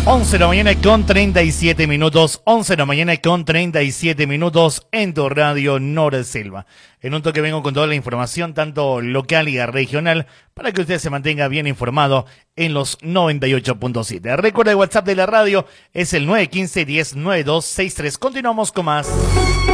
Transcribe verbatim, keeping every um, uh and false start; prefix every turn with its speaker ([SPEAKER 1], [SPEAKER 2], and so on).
[SPEAKER 1] once de la mañana con treinta y siete minutos, once de la mañana con treinta y siete minutos en tu radio Nora Selva. En un toque vengo con toda la información, tanto local y regional, para que usted se mantenga bien informado en los noventa y ocho punto siete. Recuerda el WhatsApp de la radio, es el nueve uno cinco, diez, noventa y dos sesenta y tres. Continuamos con más.